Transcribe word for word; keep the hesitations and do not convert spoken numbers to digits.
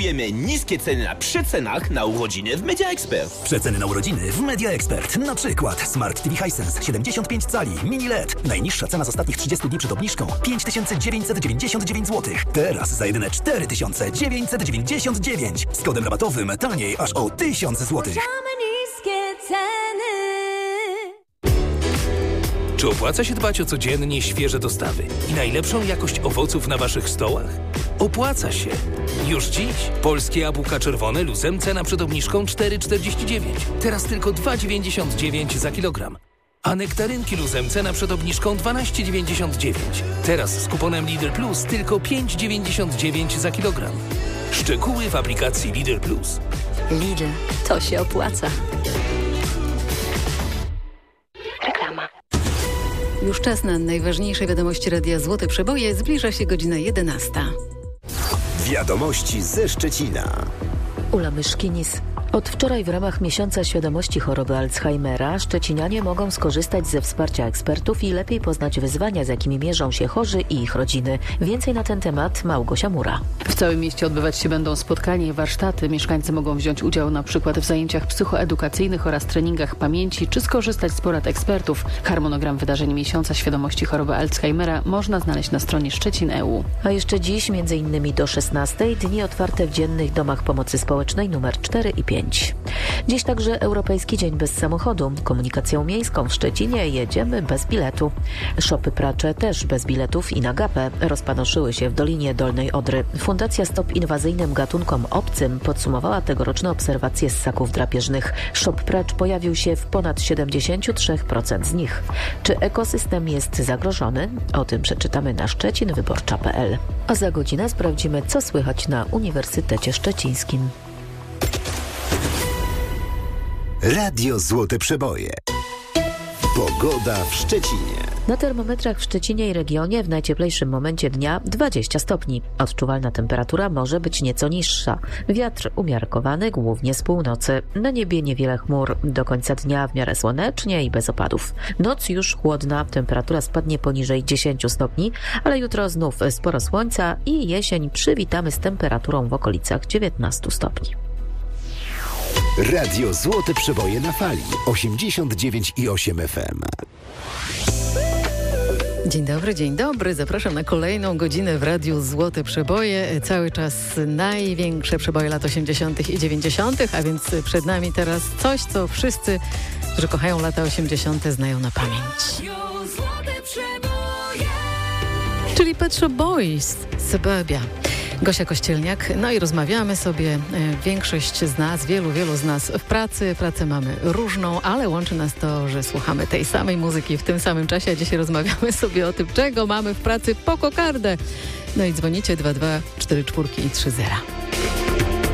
oferujemy niskie ceny na przecenach na urodziny w Media Expert. Przeceny na urodziny w Media Expert. Na przykład Smart T V Hisense siedemdziesiąt pięć cali, mini L E D. Najniższa cena z ostatnich trzydziestu dni przed obniżką pięć tysięcy dziewięćset dziewięćdziesiąt dziewięć złotych. Teraz za jedyne cztery tysiące dziewięćset dziewięćdziesiąt dziewięć. Z kodem rabatowym taniej aż o tysiąc złotych. Czy opłaca się dbać o codziennie świeże dostawy i najlepszą jakość owoców na waszych stołach? Opłaca się. Już dziś polskie jabłka czerwone luzem cena przed obniżką cztery czterdzieści dziewięć. Teraz tylko dwa dziewięćdziesiąt dziewięć za kilogram. A nektarynki luzem cena przed obniżką dwanaście dziewięćdziesiąt dziewięć. Teraz z kuponem Lidl Plus tylko pięć dziewięćdziesiąt dziewięć za kilogram. Szczegóły w aplikacji Lidl Plus. Lidl, to się opłaca. Reklama. Już czas na najważniejsze wiadomości Radia Złote Przeboje. Zbliża się godzina jedenasta. Wiadomości ze Szczecina. Ula Myszkinis. Od wczoraj w ramach Miesiąca Świadomości Choroby Alzheimera szczecinianie mogą skorzystać ze wsparcia ekspertów i lepiej poznać wyzwania, z jakimi mierzą się chorzy i ich rodziny. Więcej na ten temat Małgosia Mura. W całym mieście odbywać się będą spotkania i warsztaty. Mieszkańcy mogą wziąć udział na przykład w zajęciach psychoedukacyjnych oraz treningach pamięci, czy skorzystać z porad ekspertów. Harmonogram wydarzeń Miesiąca Świadomości Choroby Alzheimera można znaleźć na stronie Szczecin kropka e u. A jeszcze dziś, między innymi do szesnastej, dni otwarte w dziennych domach pomocy społecznej numer cztery i pięć. Dziś także Europejski Dzień Bez Samochodu. Komunikacją miejską w Szczecinie jedziemy bez biletu. Szopy pracze też bez biletów i na gapę rozpanoszyły się w Dolinie Dolnej Odry. Fundacja Stop Inwazyjnym Gatunkom Obcym podsumowała tegoroczne obserwacje ssaków drapieżnych. Szop pracz pojawił się w ponad siedemdziesiąt trzy procent z nich. Czy ekosystem jest zagrożony? O tym przeczytamy na szczecin wyborcza kropka pe el. A za godzinę sprawdzimy, co słychać na Uniwersytecie Szczecińskim. Radio Złote Przeboje. Pogoda w Szczecinie. Na termometrach w Szczecinie i regionie w najcieplejszym momencie dnia dwadzieścia stopni. Odczuwalna temperatura może być nieco niższa. Wiatr umiarkowany, głównie z północy. Na niebie niewiele chmur. Do końca dnia w miarę słonecznie i bez opadów. Noc już chłodna, temperatura spadnie poniżej dziesięć stopni, ale jutro znów sporo słońca i jesień przywitamy z temperaturą w okolicach dziewiętnaście stopni. Radio Złote Przeboje na fali osiemdziesiąt dziewięć i osiem F M. Dzień dobry, dzień dobry. Zapraszam na kolejną godzinę w Radiu Złote Przeboje. Cały czas największe przeboje lat osiemdziesiątych i dziewięćdziesiątych, a więc przed nami teraz coś, co wszyscy, którzy kochają lata osiemdziesiąte, znają na pamięć. Czyli Pet Shop Boys, Suburbia. Gosia Kościelniak, no i rozmawiamy sobie, większość z nas, wielu, wielu z nas w pracy, pracę mamy różną, ale łączy nas to, że słuchamy tej samej muzyki w tym samym czasie, a dzisiaj rozmawiamy sobie o tym, czego mamy w pracy po kokardę. No i dzwonicie dwa dwa cztery cztery i trzy zero.